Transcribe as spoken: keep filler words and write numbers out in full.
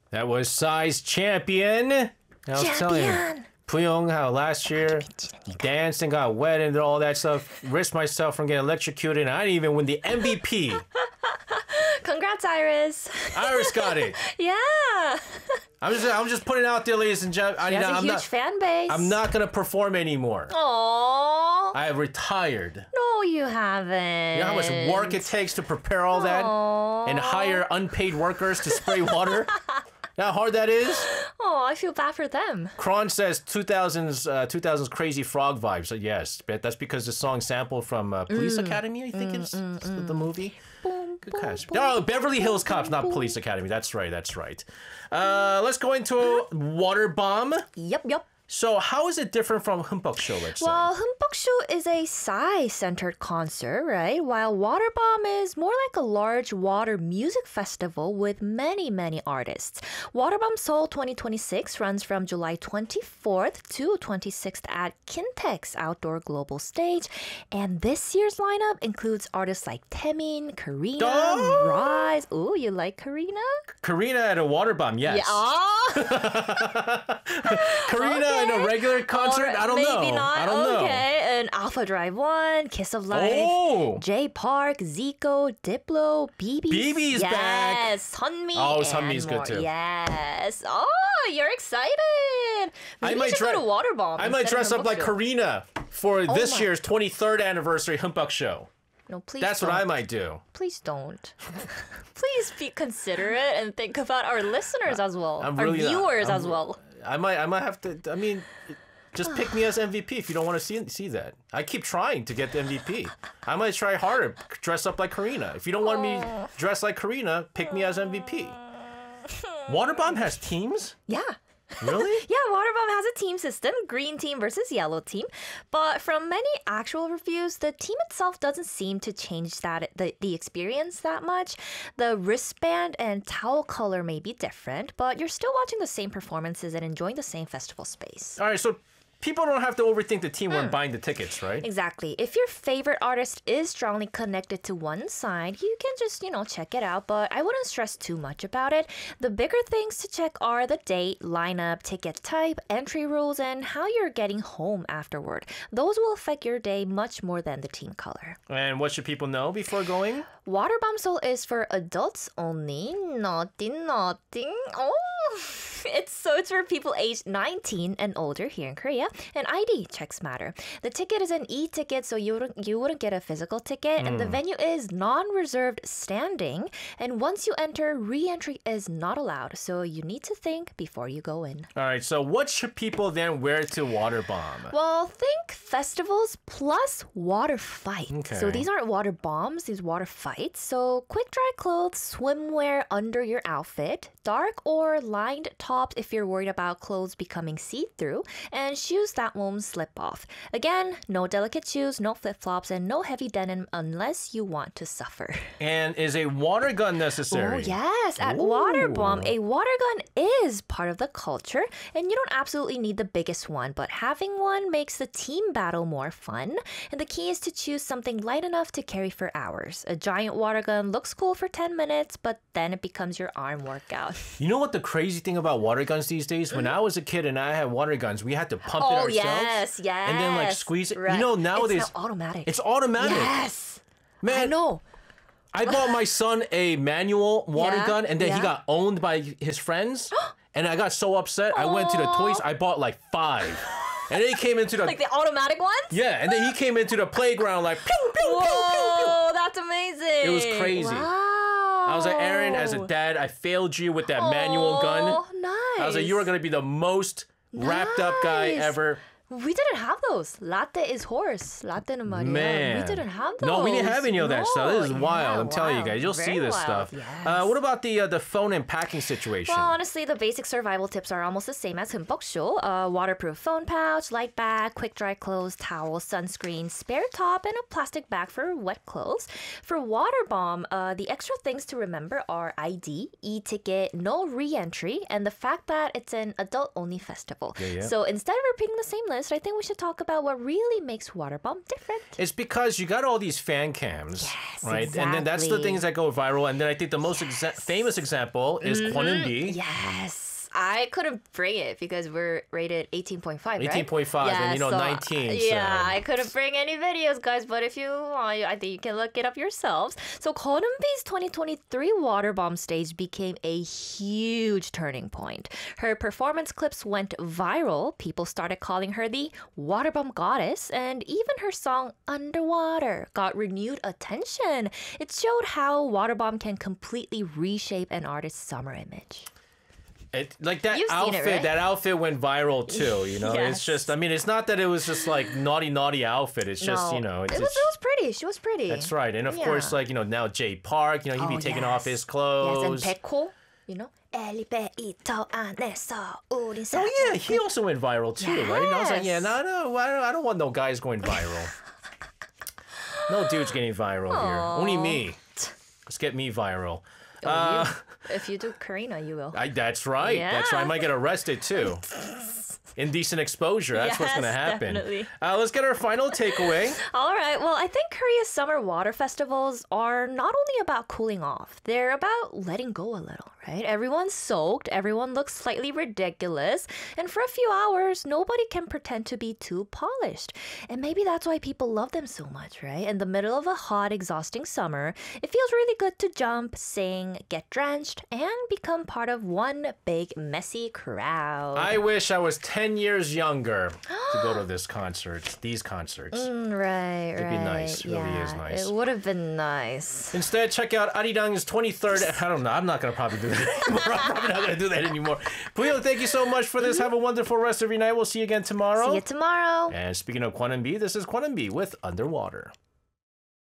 That was Size Champion. I was telling you, Puyong, how last year danced and got wet and all that stuff. Risked myself from getting electrocuted, and I didn't even win the M V P. Congrats, Iris. Iris got it. Yeah. I'm just, I'm just putting it out there, ladies and gentlemen. I, She has I'm a huge not, fan base. I'm not gonna perform anymore. Aww. I have retired. No, you haven't. You know how much work it takes to prepare all that Aww. and hire unpaid workers to spray water? You know how hard that is? Oh, I feel bad for them. Kron says two thousands, uh, two thousands Crazy Frog vibes. So yes, but that's because the song sampled from uh, Police Mm. Academy, I think Mm, it's, mm, it's mm. the movie. Boom, Good boom, catch. boom, Oh, Beverly Hills Cops, not boom. Police Academy. That's right, that's right. Uh, let's go into Water Bomb. Yep, yep. So how is it different from Humpuk Show, let's say? Well, Humpuk Show is a Psy-centered concert, right? While Water Bomb is more like a large water music festival with many, many artists. Water Bomb Seoul twenty twenty-six runs from July twenty-fourth to twenty-sixth at Kintex Outdoor Global Stage. And this year's lineup includes artists like Taemin, Karina, Oh! Rise. Ooh, you like Karina? Karina at a Water Bomb, yes. Yeah. Ah. Karina in a regular concert? Or I don't maybe know. Maybe not. I don't okay. And Alpha Drive one, Kiss of Life, Oh! J Park, Zico, Diplo, B B. B B's yes, back. Yes, Sunmi. Oh, and Sunmi's good more. too. Yes. Oh, you're excited. Maybe I you might should dre- go to Water Bomb. I might instead of dress up Humpuk like Show. Karina for this my- year's twenty-third anniversary Humpuk Show. No, please. That's don't. what I might do. Please don't. Please be considerate and think about our listeners as well, I'm our really not- viewers I'm- as well. I might I might have to I mean just pick me as M V P if you don't want to see see that. I keep trying to get the M V P. I might try harder, dress up like Karina. If you don't want me dressed like Karina, pick me as M V P. Waterbomb has teams? Yeah. Really? Yeah, Waterbomb has a team system, green team versus yellow team. But from many actual reviews, the team itself doesn't seem to change that the, the experience that much. The wristband and towel color may be different, but you're still watching the same performances and enjoying the same festival space. All right, so people don't have to overthink the team when buying the tickets, right? Exactly. If your favorite artist is strongly connected to one side, you can just, you know, check it out, but I wouldn't stress too much about it. The bigger things to check are the date, lineup, ticket type, entry rules, and how you're getting home afterward. Those will affect your day much more than the team color. And what should people know before going? Water Bomb Seoul is for adults only. Nothing, nothing. Oh, it's so it's for people aged nineteen and older here in Korea. And I D checks matter. The ticket is an e-ticket, so you wouldn't, you wouldn't get a physical ticket. Mm. And the venue is non-reserved standing. And once you enter, re-entry is not allowed. So you need to think before you go in. All right, so what should people then wear to Waterbomb? Well, think festivals plus water fight. Okay. So these aren't water bombs, these water fights. So quick dry clothes, swimwear under your outfit, dark or lined tops if you're worried about clothes becoming see-through, and shoes that won't slip off. Again, no delicate shoes, no flip-flops, and no heavy denim unless you want to suffer. And is a water gun necessary? Oh, yes. At Ooh. Water Bomb, a water gun is part of the culture, and you don't absolutely need the biggest one, but having one makes the team battle more fun. And the key is to choose something light enough to carry for hours. A giant water gun looks cool for ten minutes, but then it becomes your arm workout. You know what the crazy thing about water guns these days? When I was a kid and I had water guns, we had to pump it Oh, ourselves. yes, yes. And then like squeeze it. Right. You know, nowadays It's now automatic. it's automatic. Yes. Man, I know. I bought my son a manual water Yeah, gun and then yeah. he got owned by his friends. And I got so upset. I went to the Aw. toys. I bought like five. And then he came into the Like the automatic ones? yeah, and then he came into the playground like pew pew pew pew pew. Whoa, that's amazing. It was crazy. Wow. I was like, Aaron, as a dad, I failed you with that manual gun. Oh, nice. I was like, you are gonna be the most wrapped up guy Nice. ever. We didn't have those. Latte is horse. Latte는 말이야. Man. We didn't have those. No, we didn't have any of that No. stuff. This is wild. Yeah, I'm telling you wild. guys. You'll Very see this wild. stuff. Yes. Uh, what about the uh, the phone and packing situation? Well, honestly, the basic survival tips are almost the same as Humpuk Show. Uh, waterproof phone pouch, light bag, quick dry clothes, towel, sunscreen, spare top, and a plastic bag for wet clothes. For Water Bomb, uh, the extra things to remember are I D, e-ticket, no re-entry, and the fact that it's an adult-only festival. Yeah, yeah. So instead of repeating the same honest, I think we should talk about what really makes Waterbomb different. It's because you got all these fan cams, Yes, right? And then that's the exactly. things that go viral. And then I think the most exa- famous example is Kwon Eun-bi. Yes. I couldn't bring it because we're rated eighteen point five, right? eighteen point five and, you know, nineteen, Yeah, so- I couldn't bring any videos, guys, but if you want, I think you can look it up yourselves. So Kwon Eun-bi's twenty twenty-three Waterbomb stage became a huge turning point. Her performance clips went viral. People started calling her the Waterbomb goddess, and even her song Underwater got renewed attention. It showed how Waterbomb can completely reshape an artist's summer image. It, like that You've seen it, outfit, right? that outfit went viral too. You know, Yes. it's just. I mean, it's not that it was just like naughty, naughty outfit. It's just, No, you know, it's, it was it's- it was pretty. She was pretty. that's right. And of Yeah. course, like you know, now Jay Park, you know, he'd be Oh, taking yes. off his clothes. Yes, and Peko, you know. 엘리베이터 안에서 우린 Oh yeah, he also went viral too, right? And I was like, yeah, Yes. no, no, I don't, I don't want no guys going viral. No dudes getting viral here. Only me. Let's get me viral. Oh, Uh, you, if you do Karina, you will. I, that's right. That's right. I Yeah. might get arrested too. Indecent exposure. That's what's going to Yes, happen. definitely. Uh, let's get our final takeaway. All right. Well, I think Korea's summer water festivals are not only about cooling off, they're about letting go a little, right? Everyone's soaked, everyone looks slightly ridiculous, and for a few hours, nobody can pretend to be too polished. And maybe that's why people love them so much, right? In the middle of a hot, exhausting summer, it feels really good to jump, sing, get drenched, and become part of one big, messy crowd. I wish I was ten years younger to go to this concert, these concerts. Mm, right, It'd right. be nice. It really yeah, is nice. It would have been nice. Instead, check out Arirang's twenty-third. I don't know. I'm not going to probably do that anymore. I'm probably not going to do that anymore. Puyo, thank you so much for this. Have a wonderful rest of your night. We'll see you again tomorrow. See you tomorrow. And speaking of Kwon Eun-bi, this is Kwon Eun-bi with Underwater.